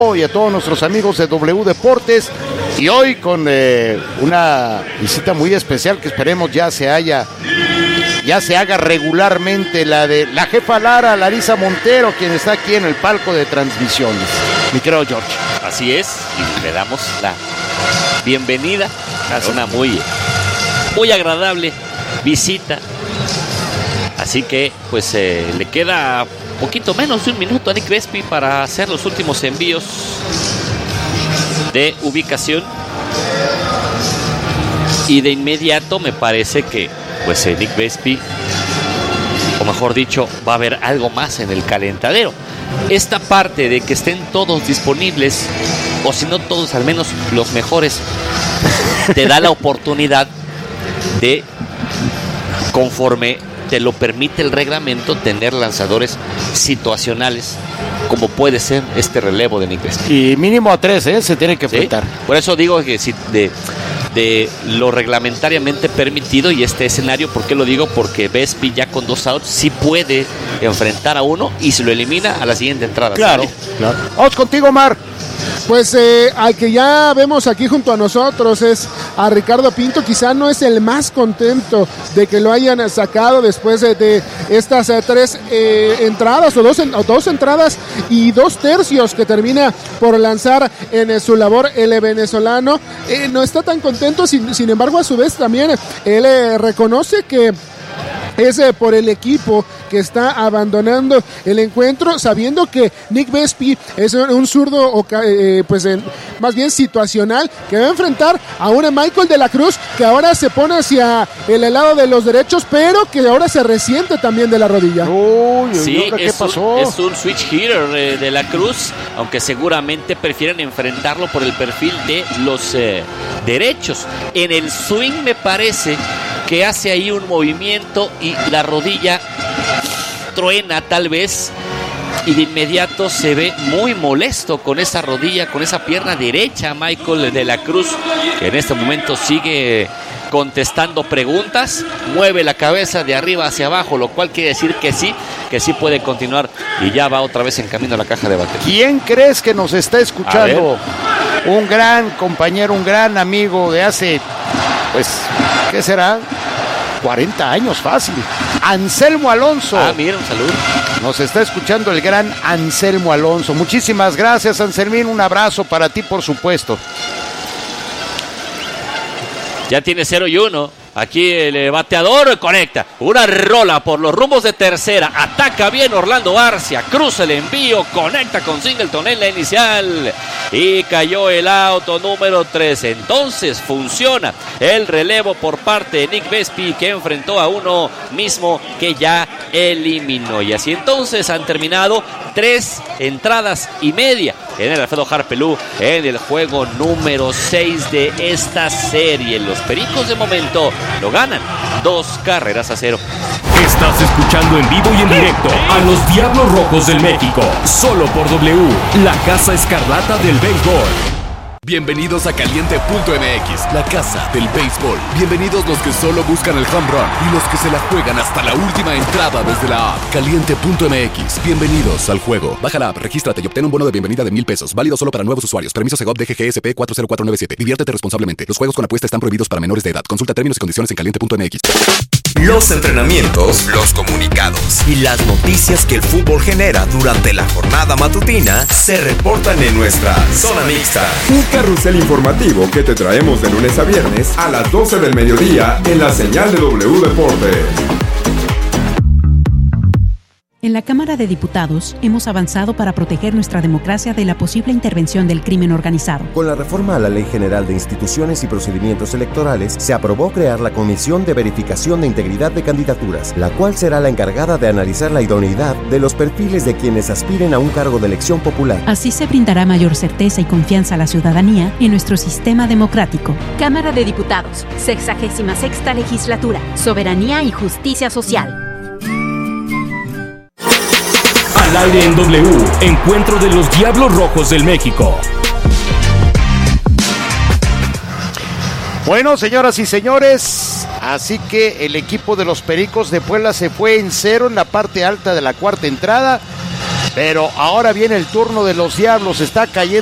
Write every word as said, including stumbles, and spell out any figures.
y a todos nuestros amigos de W Deportes, y hoy con eh, una visita muy especial que esperemos ya se haya ya se haga regularmente, la de la jefa Lara, Larisa Montero, quien está aquí en el palco de transmisiones, mi querido George. Así es, y le damos la bienvenida a una muy, muy agradable visita. Así que pues eh, le queda poquito menos de un minuto a Nick Vespi para hacer los últimos envíos de ubicación, y de inmediato me parece que pues eh, Nick Vespi, o mejor dicho, va a haber algo más en el calentadero. Esta parte de que estén todos disponibles, o si no todos, al menos los mejores, te da la oportunidad de, conforme te lo permite el reglamento, tener lanzadores situacionales, como puede ser este relevo de Nick Vespi. Y mínimo a tres, ¿eh? Se tiene que enfrentar. ¿Sí? Por eso digo que si de, de lo reglamentariamente permitido y este escenario, ¿por qué lo digo? Porque Vespi ya con dos outs sí puede enfrentar a uno y se lo elimina a la siguiente entrada. Claro, ¿sale? claro. Vamos contigo, Mar. Pues eh, al que ya vemos aquí junto a nosotros es a Ricardo Pinto. Quizá no es el más contento de que lo hayan sacado después de, de estas eh, tres eh, entradas o dos, en, o dos entradas y dos tercios que termina por lanzar en eh, su labor el venezolano. Eh, no está tan contento, sin, sin embargo a su vez también él eh, reconoce que es eh, por el equipo que está abandonando el encuentro, sabiendo que Nick Vespi es un, un zurdo, eh, pues en, más bien situacional, que va a enfrentar a una Michael de la Cruz que ahora se pone hacia el lado de los derechos, pero que ahora se resiente también de la rodilla. Uy, sí, ¿qué es pasó? Un, es un switch hitter eh, de la Cruz, aunque seguramente prefieren enfrentarlo por el perfil de los eh, derechos. En el swing me parece que hace ahí un movimiento y la rodilla truena tal vez, y de inmediato se ve muy molesto con esa rodilla, con esa pierna derecha Michael de la Cruz, que en este momento sigue contestando preguntas, mueve la cabeza de arriba hacia abajo, lo cual quiere decir que sí, que sí puede continuar, y ya va otra vez en camino a la caja de batería. ¿Quién crees que nos está escuchando? Un gran compañero, un gran amigo de hace, pues, ¿qué será? cuarenta años fácil. Anselmo Alonso. Ah, mira, un saludo. Nos está escuchando el gran Anselmo Alonso. Muchísimas gracias, Anselmín. Un abrazo para ti, por supuesto. Ya tiene cero y uno. Aquí el bateador conecta. Una rola por los rumbos de tercera. Ataca bien Orlando Arcia. Cruza el envío. Conecta con Singleton en la inicial. Y cayó el auto número tres. Entonces funciona el relevo por parte de Nick Vespi, que enfrentó a uno mismo que ya eliminó. Y así entonces han terminado tres entradas y media en el Alfredo Harpelú en el juego número seis de esta serie. Los Pericos de momento lo ganan dos carreras a cero. Estás escuchando en vivo y en directo a los Diablos Rojos del México, solo por W, la Casa Escarlata del Béisbol. Bienvenidos a Caliente punto M X, la casa del béisbol. Bienvenidos los que solo buscan el home run y los que se la juegan hasta la última entrada desde la app. Caliente punto M X, bienvenidos al juego. Baja la app, regístrate y obtén un bono de bienvenida de mil pesos. Válido solo para nuevos usuarios. Permiso Segov D G G S P cuatro cero cuatro nueve siete. Diviértete responsablemente. Los juegos con apuesta están prohibidos para menores de edad. Consulta términos y condiciones en caliente punto M X. Los entrenamientos, los comunicados y las noticias que el fútbol genera durante la jornada matutina se reportan en nuestra Zona Mixta. Un carrusel informativo que te traemos de lunes a viernes a las doce del mediodía en la señal de W Deportes. En la Cámara de Diputados hemos avanzado para proteger nuestra democracia de la posible intervención del crimen organizado. Con la reforma a la Ley General de Instituciones y Procedimientos Electorales, se aprobó crear la Comisión de Verificación de Integridad de Candidaturas, la cual será la encargada de analizar la idoneidad de los perfiles de quienes aspiren a un cargo de elección popular. Así se brindará mayor certeza y confianza a la ciudadanía en nuestro sistema democrático. Cámara de Diputados, sexagésima sexta Legislatura, Soberanía y Justicia Social. Al aire en W, encuentro de los Diablos Rojos del México. Bueno, señoras y señores, así que el equipo de los Pericos de Puebla se fue en cero en la parte alta de la cuarta entrada. Pero ahora viene el turno de los Diablos, está cayendo